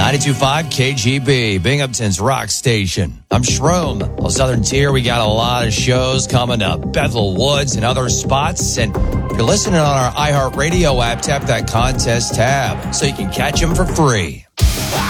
92.5 KGB, Binghamton's rock station. I'm Shroom. On Southern Tier, we got a lot of shows coming up. Bethel Woods and other spots. And if you're listening on our iHeartRadio app, tap that contest tab so you can catch them for free.